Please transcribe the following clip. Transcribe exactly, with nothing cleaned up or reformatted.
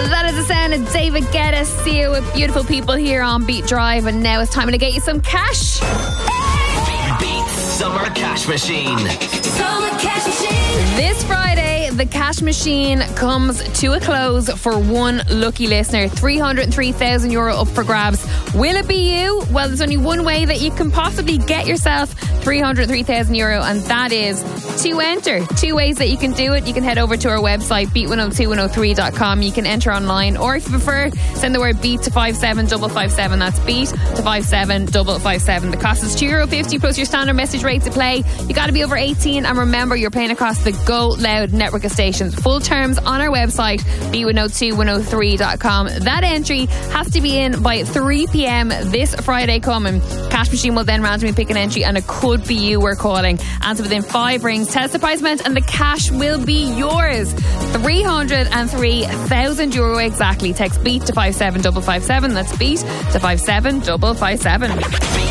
That is the sound of David Guetta. See you with beautiful people here on Beat Drive. And now it's time to get you some cash. Beat Summer Cash Machine. Summer Cash Machine. This Friday, the cash machine comes to a close for one lucky listener. three hundred three thousand euro up for grabs. Will it be you? Well, there's only one way that you can possibly get yourself three hundred three thousand euro, and that is to enter. Two ways that you can do it. You can head over to our website, beat one oh two one oh three dot com. You can enter online, or if you prefer, send the word beat to five seven five five seven. That's beat to five seven five five seven. The cost is two euro fifty plus your standard message rate to play. You got to be over eighteen, and remember, you're playing across the Go Loud network of stations. Full terms on our website, beat one oh two one oh three dot com. That entry has to be in by three p.m. this Friday coming. Cash machine will then randomly pick an entry, and it could be you we're calling. Answer within five rings, tell us the price amount, and the cash will be yours. three hundred three thousand euro exactly. Text beat to five seven five five seven. That's beat to five seven five five seven.